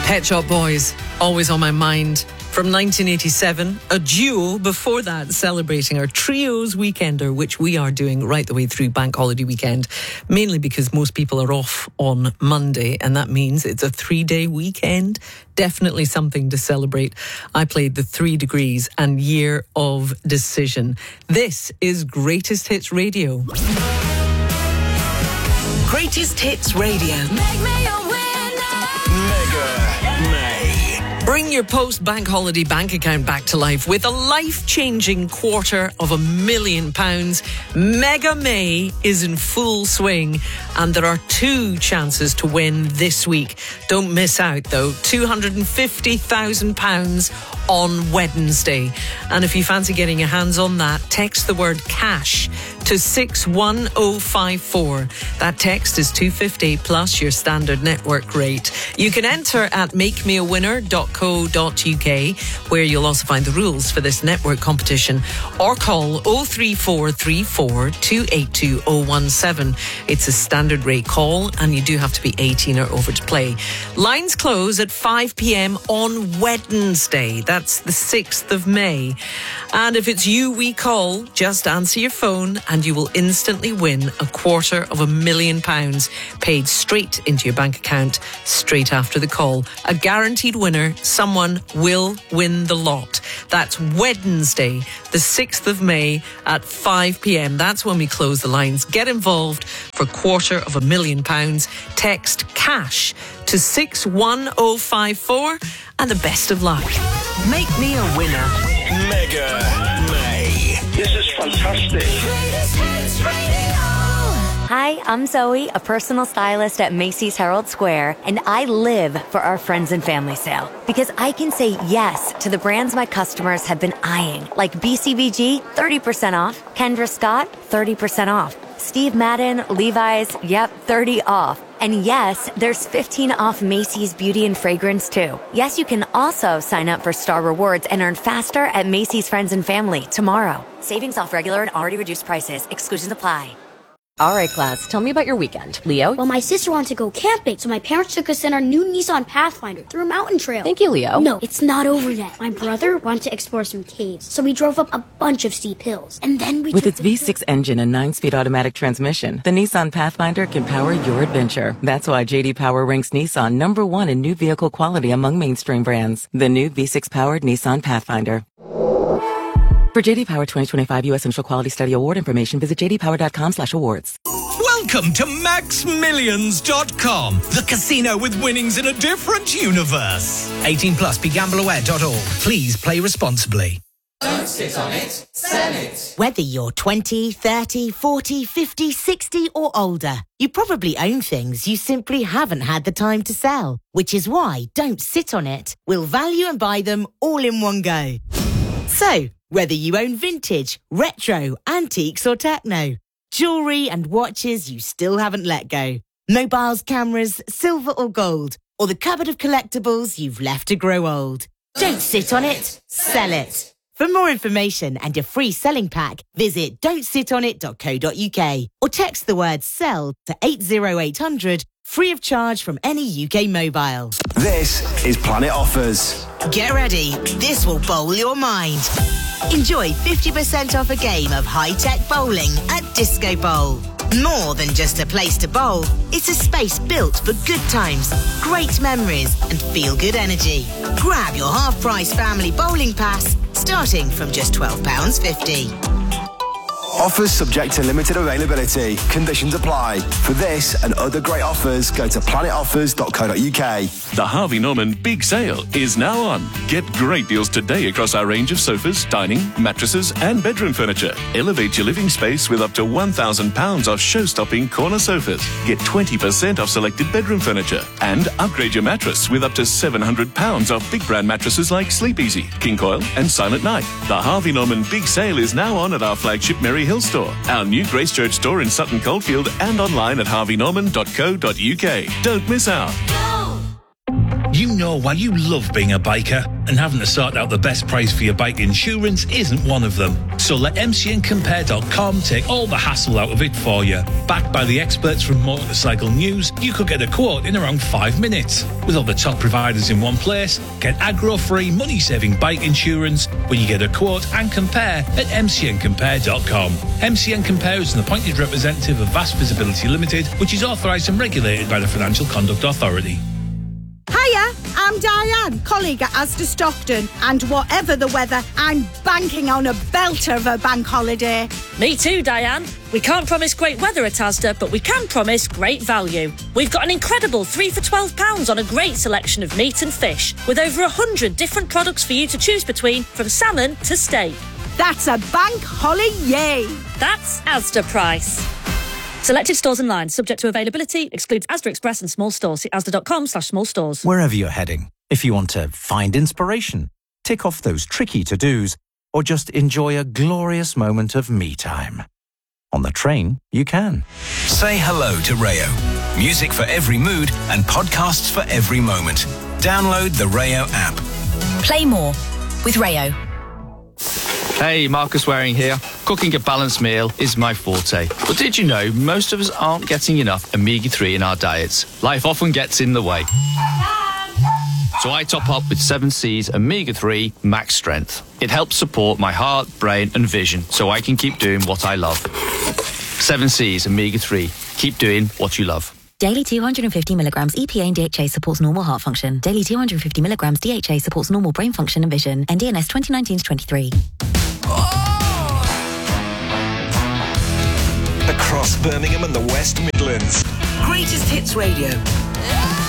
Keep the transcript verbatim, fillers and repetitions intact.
Pet Shop Boys, always on my mind. From nineteen eighty-seven, a duo before that celebrating our Trios Weekender, which we are doing right the way through Bank Holiday weekend, mainly because most people are off on Monday, and that means it's a three-day weekend. Definitely something to celebrate. I played the Three Degrees and Year of Decision. This is Greatest Hits Radio. Greatest Hits Radio. Make me a winner. Mega May. Bring your post-bank holiday bank account back to life with a life-changing quarter of a million pounds. Mega May is in full swing, and there are two chances to win this week. Don't miss out, though. two hundred fifty thousand pounds on Wednesday. And if you fancy getting your hands on that, text the word cash to six one oh five four. That text is two hundred fifty plus your standard network rate. You can enter at make me a winner dot co dot uk, where you'll also find the rules for this network competition, or call oh three four three four two eight two oh one seven. It's a standard rate call, and you do have to be eighteen or over to play. Lines close at five p.m. on Wednesday. That's the sixth of May. And if it's you we call, just answer your phone and you will instantly win a quarter of a million pounds paid straight into your bank account straight after the call. A guaranteed winner. Someone will win the lot. That's Wednesday, the sixth of May at five p.m. That's when we close the lines. Get involved for a quarter of a million pounds. Text CASH to six one oh five four, and the best of luck. Make me a winner. Mega May. This is fantastic. Greatest Hits Radio. Hi, I'm Zoe, a personal stylist at Macy's Herald Square, and I live for our friends and family sale because I can say yes to the brands my customers have been eyeing, like B C B G, thirty percent off, Kendra Scott, thirty percent off, Steve Madden, Levi's, yep, thirty off. And yes, there's fifteen off Macy's Beauty and Fragrance too. Yes, you can also sign up for Star Rewards and earn faster at Macy's Friends and Family tomorrow. Savings off regular and already reduced prices. Exclusions apply. All right, class, tell me about your weekend. Leo? Well, my sister wanted to go camping, so my parents took us in our new Nissan Pathfinder through a mountain trail. Thank you, Leo. No, it's not over yet. My brother wanted to explore some caves, so we drove up a bunch of steep hills. And then we With its V six engine and nine-speed automatic transmission, the Nissan Pathfinder can power your adventure. That's why J D Power ranks Nissan number one in new vehicle quality among mainstream brands. The new V six-powered Nissan Pathfinder. For J D Power twenty twenty-five U S Initial Quality Study Award information, visit j d power dot com slash awards. Welcome to max millions dot com, the casino with winnings in a different universe. eighteen plus, be gamble aware dot org. Please play responsibly. Don't sit on it, sell it. Whether you're twenty, thirty, forty, fifty, sixty or older, you probably own things you simply haven't had the time to sell, which is why Don't Sit on It will value and buy them all in one go. So, whether you own vintage, retro, antiques or techno, jewellery and watches you still haven't let go, mobiles, cameras, silver or gold, or the cupboard of collectibles you've left to grow old. Don't sit on it, sell it. For more information and a free selling pack, visit don't sit on it dot co dot uk or text the word SELL to eight oh eight hundred, free of charge from any U K mobile. This is Planet Offers. Get ready, this will bowl your mind. Enjoy fifty percent off a game of high-tech bowling at Disco Bowl. More than just a place to bowl, it's a space built for good times, great memories and feel-good energy. Grab your half-price family bowling pass, starting from just twelve pounds fifty. Offers subject to limited availability. Conditions apply. For this and other great offers, go to planet offers dot co dot uk. The Harvey Norman Big Sale is now on. Get great deals today across our range of sofas, dining, mattresses and bedroom furniture. Elevate your living space with up to one thousand pounds off show-stopping corner sofas. Get twenty percent off selected bedroom furniture. And upgrade your mattress with up to seven hundred pounds off big brand mattresses like Sleep Easy, King Coil and Silent Night. The Harvey Norman Big Sale is now on at our flagship Merry Hill store, our new Gracechurch store in Sutton Coldfield, and online at harvey norman dot co dot uk. Don't miss out. You know why you love being a biker, and having to sort out the best price for your bike insurance isn't one of them. So let M C N Compare dot com take all the hassle out of it for you. Backed by the experts from Motorcycle News, you could get a quote in around five minutes. With all the top providers in one place, get aggro-free, money-saving bike insurance when you get a quote and compare at M C N Compare dot com. M C N Compare is an appointed representative of Vast Visibility Limited, which is authorised and regulated by the Financial Conduct Authority. Hiya, I'm Diane, colleague at Asda Stockton, and whatever the weather, I'm banking on a belter of a bank holiday. Me too, Diane. We can't promise great weather at Asda, but we can promise great value. We've got an incredible three for twelve pounds on a great selection of meat and fish, with over one hundred different products for you to choose between, from salmon to steak. That's a bank holiday. That's Asda price. Selected stores and lines, subject to availability, excludes Asda Express and small stores. See asda dot com slash small stores. Wherever you're heading, if you want to find inspiration, tick off those tricky to-dos, or just enjoy a glorious moment of me time. On the train, you can. Say hello to Rayo. Music for every mood and podcasts for every moment. Download the Rayo app. Play more with Rayo. Hey, Marcus Waring here. Cooking a balanced meal is my forte. But did you know most of us aren't getting enough omega three in our diets? Life often gets in the way. So I top up with seven C's omega three Max Strength. It helps support my heart, brain and vision so I can keep doing what I love. seven C's omega three. Keep doing what you love. Daily two hundred fifty milligrams E P A and D H A supports normal heart function. Daily two hundred fifty milligrams D H A supports normal brain function and vision. N D N S twenty nineteen to twenty-three. Across Birmingham and the West Midlands. Greatest Hits Radio.